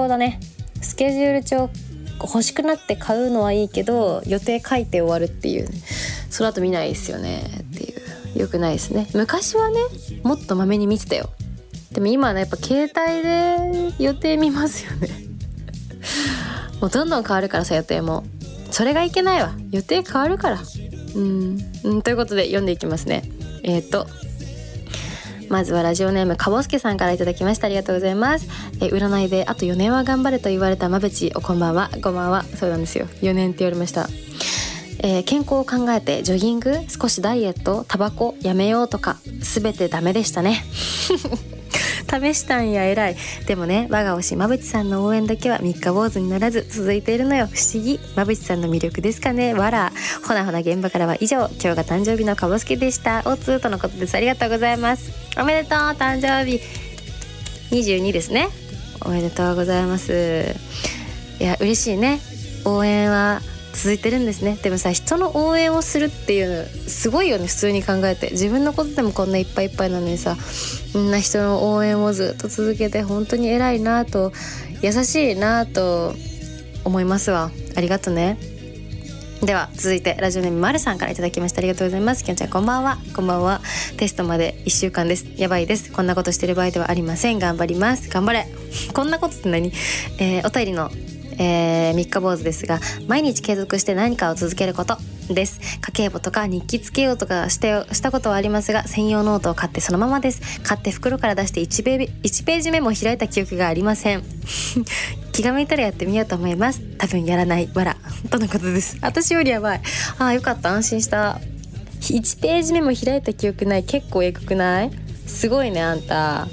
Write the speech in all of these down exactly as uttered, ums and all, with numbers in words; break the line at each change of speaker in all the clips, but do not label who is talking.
帳だね。スケジュール帳欲しくなって買うのはいいけど予定書いて終わるっていう、ね、その後見ないですよねっていう、よくないですね。昔はねもっとまめに見てたよ。でも今はねやっぱ携帯で予定見ますよねもうどんどん変わるからさ、予定も。それがいけないわ、予定変わるから。うん、うん、ということで読んでいきますね。えーとまずはラジオネームかぼすけさんからいただきました。ありがとうございます。え占いであとよねんは頑張れと言われたまぶち、おこんばんは。こんばんは。そうなんですよ、よねんって言われました。えー、健康を考えてジョギング、少しダイエット、タバコやめようとか全てダメでしたね試したんや、偉い。でもね、我が推しまぶちさんの応援だけは三日坊主にならず続いているのよ。不思議。まぶちさんの魅力ですかね。わら。ほなほな現場からは以上。今日が誕生日のかぼすけでした。おつとのことです。ありがとうございます。おめでとう、誕生日にじゅうにですね。おめでとうございます。いや嬉しいね。応援は続いてるんですね。でもさ、人の応援をするっていうのすごいよね。普通に考えて、自分のことでもこんないっぱいいっぱいなのにさ、みんな人の応援をずっと続けて本当に偉いなと、優しいなと思いますわ。ありがとね。では続いてラジオネームまるさんからいただきました。ありがとうございます。きょんちゃんこんばんは。こんばんは。テストまでいっしゅうかんです。やばいです。こんなことしてる場合ではありません。頑張ります。頑張れこんなことって何？えー、お便りのえー、三日坊主ですが、毎日継続して何かを続けることです。家計簿とか日記つけようとかしてしたことはありますが、専用ノートを買ってそのままです。買って袋から出して 1, ページいちページ目も開いた記憶がありません気が向いたらやってみようと思います。多分やらないわらとのことです。私よりやばい。あーよかった、安心した。いちページ目も開いた記憶ない。結構エグくない？すごいねあんた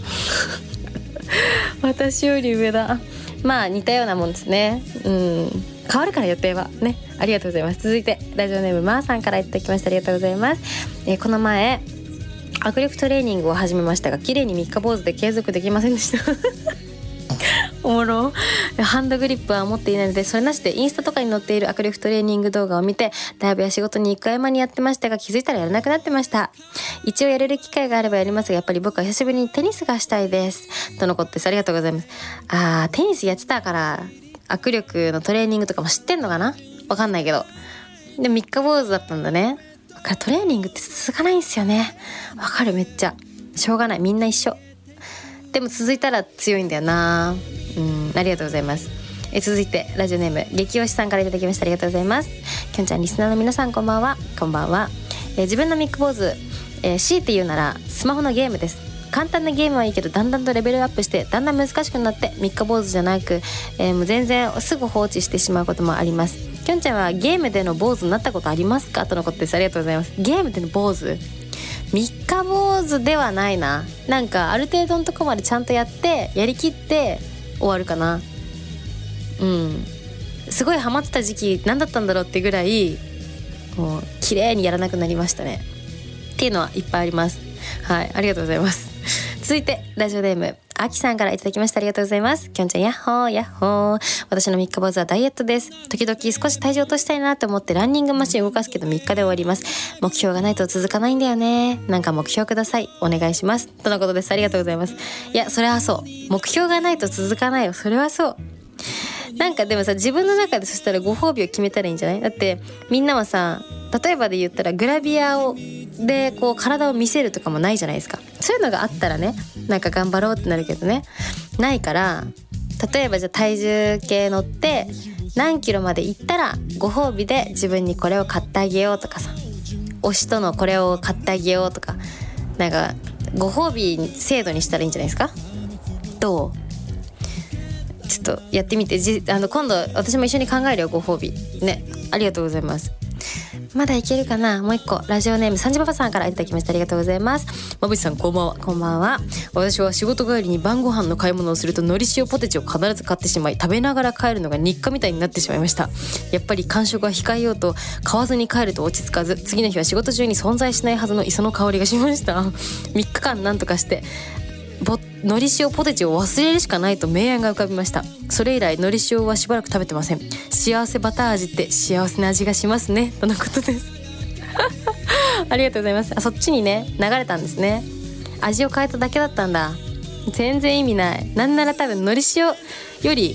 私より上だ。まあ似たようなもんですね。うん変わるから予定はね。ありがとうございます。続いてラジオネームまーさんからいただきました。ありがとうございます。えー、この前握力トレーニングを始めましたが、綺麗に三日坊主で継続できませんでしたおもろ。ハンドグリップは持っていないので、それなしでインスタとかに載っている握力トレーニング動画を見て、ライブや仕事に行く合間にやってましたが、気づいたらやらなくなってました。一応やれる機会があればやりますが、やっぱり僕は久しぶりにテニスがしたいですとのことです。ありがとうございます。あーテニスやってたから握力のトレーニングとかも知ってんのかな、わかんないけど。で三日坊主だったんだね。トレーニングって続かないんですよね。わかる、めっちゃしょうがない、みんな一緒。でも続いたら強いんだよな。うん、ありがとうございます。え続いてラジオネーム激推しさんからいただきました。ありがとうございます。きょんちゃん、リスナーの皆さんこんばんは。こんばんは。え自分の三日坊主、えー、強いて言うならスマホのゲームです。簡単なゲームはいいけど、だんだんとレベルアップしてだんだん難しくなって三日坊主じゃなく、えー、もう全然すぐ放置してしまうこともあります。きょんちゃんはゲームでの坊主になったことありますかとのことです。ありがとうございます。ゲームでの坊主、三日坊主ではないな。なんかある程度のとこまでちゃんとやってやりきって終わるかな。うんすごいハマってた時期何だったんだろうってぐらい、もう綺麗にやらなくなりましたねっていうのはいっぱいあります。はい、ありがとうございます続いてラジオネームあきさんからいただきました。ありがとうございます。きょんちゃん、ヤッホーヤッホー。私の三日坊主はダイエットです。時々少し体重落としたいなと思ってランニングマシン動かすけどみっかで終わります。目標がないと続かないんだよね。なんか目標ください、お願いしますとのことです。ありがとうございます。いやそれはそう、目標がないと続かないよ。それはそう。なんかでもさ、自分の中でそしたらご褒美を決めたらいいんじゃない？だってみんなはさ、例えばで言ったらグラビアをでこう体を見せるとかもないじゃないですか。そういうのがあったらね、なんか頑張ろうってなるけどね、ないから、例えばじゃあ体重計乗って何キロまで行ったらご褒美で自分にこれを買ってあげようとかさ、推しとのこれを買ってあげようとか、なんかご褒美制度にしたらいいんじゃないですか。どう？ちょっとやってみて。じあの今度私も一緒に考えるよ、ご褒美ね。ありがとうございます。まだいけるかな。もう一個ラジオネームさんじパパさんからいただきました。ありがとうございます。まぶしさんこんばんは。こんばんは。私は仕事帰りに晩ご飯の買い物をするとのり塩ポテチを必ず買ってしまい、食べながら帰るのが日課みたいになってしまいました。やっぱり間食は控えようと買わずに帰ると落ち着かず、次の日は仕事中に存在しないはずの磯の香りがしました。みっかかんなんとかしてのり塩ポテチを忘れるしかないと明暗が浮かびました。それ以来のり塩はしばらく食べてません。幸せバター味って幸せな味がしますねとのことですありがとうございます。あ、そっちにね流れたんですね。味を変えただけだったんだ。全然意味ない。なんなら多分のり塩より